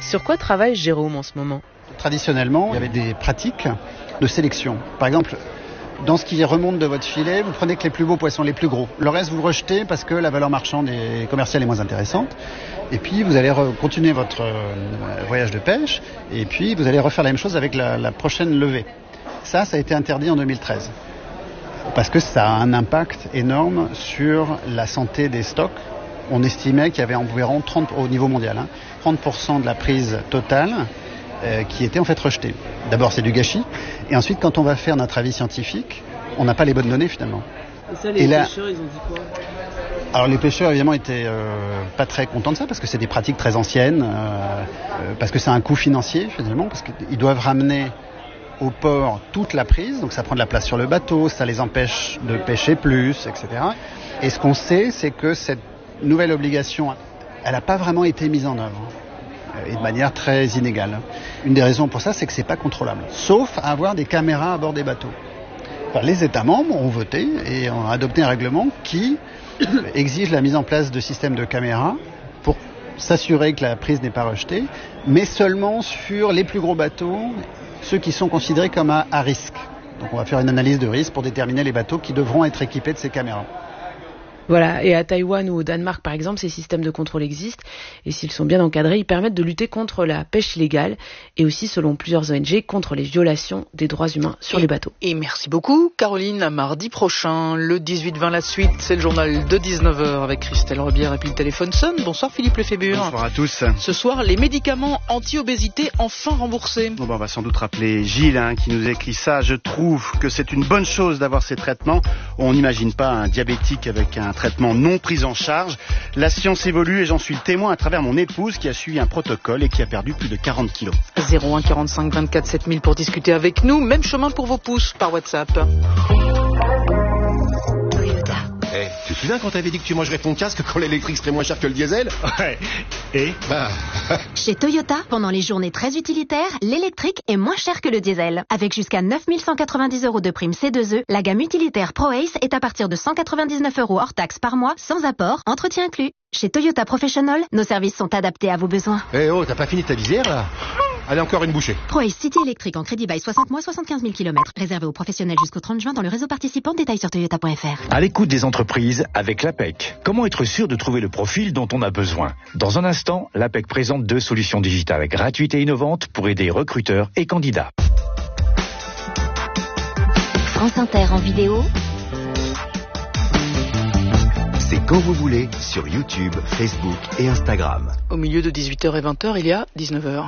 Sur quoi travaille Jérôme en ce moment ? Traditionnellement, il y avait des pratiques de sélection. Par exemple, dans ce qui remonte de votre filet, vous prenez que les plus beaux poissons, les plus gros. Le reste, vous le rejetez parce que la valeur marchande et commerciale est moins intéressante. Et puis, vous allez continuer votre voyage de pêche. Et puis, vous allez refaire la même chose avec la prochaine levée. Ça a été interdit en 2013. Parce que ça a un impact énorme sur la santé des stocks. On estimait qu'il y avait environ 30, au niveau mondial, 30% de la prise totale qui était en fait rejetée. D'abord, c'est du gâchis. Et ensuite, quand on va faire notre avis scientifique, on n'a pas les bonnes données finalement. Et ça, les pêcheurs, ils ont dit quoi ? Alors les pêcheurs évidemment étaient pas très contents de ça parce que c'est des pratiques très anciennes, parce que c'est un coût financier finalement, parce qu'ils doivent ramener au port toute la prise, donc ça prend de la place sur le bateau, ça les empêche de pêcher plus, etc. Et ce qu'on sait, c'est que cette nouvelle obligation, elle n'a pas vraiment été mise en œuvre, et de manière très inégale. Une des raisons pour ça, c'est que c'est pas contrôlable, sauf à avoir des caméras à bord des bateaux. Enfin, les États membres ont voté et ont adopté un règlement qui exige la mise en place de systèmes de caméras pour s'assurer que la prise n'est pas rejetée, mais seulement sur les plus gros bateaux, ceux qui sont considérés comme à risque. Donc on va faire une analyse de risque pour déterminer les bateaux qui devront être équipés de ces caméras. Voilà, et à Taïwan ou au Danemark par exemple, ces systèmes de contrôle existent et s'ils sont bien encadrés, ils permettent de lutter contre la pêche illégale et aussi, selon plusieurs ONG, contre les violations des droits humains sur les bateaux. Et merci beaucoup Caroline, à mardi prochain, le 18-20 la suite, c'est le journal de 19h avec Christelle Rebière et puis le téléphone sonne. Bonsoir Philippe Lefébure. Bonsoir à tous. Ce soir, les médicaments anti-obésité enfin remboursés. Bon, on va sans doute rappeler Gilles qui nous a écrit ça. Je trouve que c'est une bonne chose d'avoir ces traitements. On n'imagine pas un diabétique avec un traitement non pris en charge. La science évolue et j'en suis le témoin à travers mon épouse qui a suivi un protocole et qui a perdu plus de 40 kilos. 01 45 24 7000 pour discuter avec nous. Même chemin pour vos pouces par WhatsApp. Hey, tu te souviens quand t'avais dit que tu mangerais ton casque quand l'électrique serait moins cher que le diesel ? Ouais. Et Chez Toyota, pendant les journées très utilitaires, l'électrique est moins cher que le diesel. Avec jusqu'à 9 190 € de prime C2E, la gamme utilitaire ProAce est à partir de 199 € hors taxe par mois, sans apport, entretien inclus. Chez Toyota Professional, nos services sont adaptés à vos besoins. Eh oh, t'as pas fini ta visière là ? Allez, encore une bouchée. ProAce City électrique en crédit bail 60 mois, 75 000 km. Réservé aux professionnels jusqu'au 30 juin dans le réseau participant. Détails sur toyota.fr. À l'écoute des entreprises avec l'APEC. Comment être sûr de trouver le profil dont on a besoin ? Dans un instant, l'APEC présente 2 solutions digitales gratuites et innovantes pour aider recruteurs et candidats. France Inter en vidéo. C'est quand vous voulez sur YouTube, Facebook et Instagram. Au milieu de 18h et 20h, il y a 19h.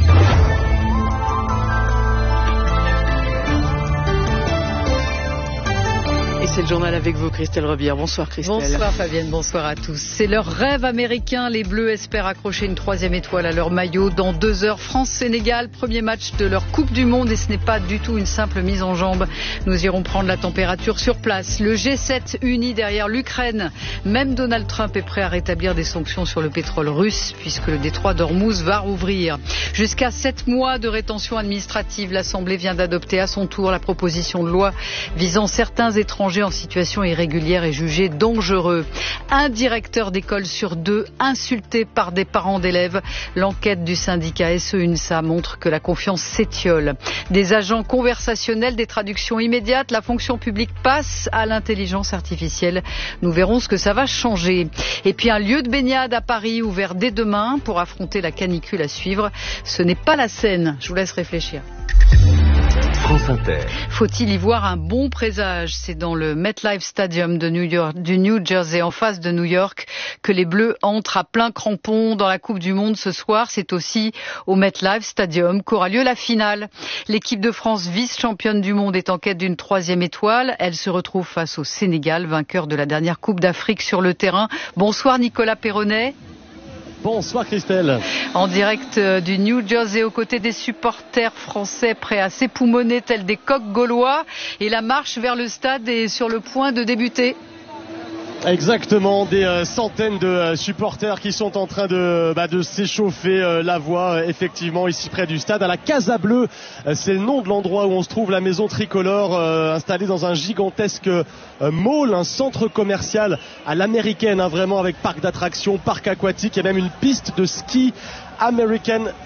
Et c'est le journal avec vous, Christelle Rebière. Bonsoir Christelle. Bonsoir Fabienne, bonsoir à tous. C'est leur rêve américain. Les Bleus espèrent accrocher une 3e étoile à leur maillot. Dans 2 heures, France-Sénégal, premier match de leur Coupe du Monde. Et ce n'est pas du tout une simple mise en jambe. Nous irons prendre la température sur place. Le G7 uni derrière l'Ukraine. Même Donald Trump est prêt à rétablir des sanctions sur le pétrole russe, puisque le détroit d'Ormuz va rouvrir. Jusqu'à 7 mois de rétention administrative. L'Assemblée vient d'adopter à son tour la proposition de loi visant certains étrangers en situation irrégulière et jugé dangereux. Un directeur d'école sur 2 insulté par des parents d'élèves. L'enquête du syndicat SE-UNSA montre que la confiance s'étiole. Des agents conversationnels, des traductions immédiates, la fonction publique passe à l'intelligence artificielle. Nous verrons ce que ça va changer. Et puis un lieu de baignade à Paris ouvert dès demain pour affronter la canicule à suivre. Ce n'est pas la Seine. Je vous laisse réfléchir. France Inter. Faut-il y voir un bon présage ? C'est dans le MetLife Stadium de New York, du New Jersey, en face de New York, que les Bleus entrent à plein crampon dans la Coupe du Monde ce soir. C'est aussi au MetLife Stadium qu'aura lieu la finale. L'équipe de France, vice-championne du monde, est en quête d'une 3e étoile. Elle se retrouve face au Sénégal, vainqueur de la dernière Coupe d'Afrique sur le terrain. Bonsoir Nicolas Perronnet. Bonsoir Christelle. En direct du New Jersey aux côtés des supporters français prêts à s'époumoner tels des coqs gaulois. Et la marche vers le stade est sur le point de débuter. Exactement, des centaines de supporters qui sont en train de s'échauffer la voie, effectivement, ici près du stade, à la Casa Bleue. C'est le nom de l'endroit où on se trouve, la maison tricolore, installée dans un gigantesque mall, un centre commercial à l'américaine, vraiment avec parc d'attractions, parc aquatique, et même une piste de ski American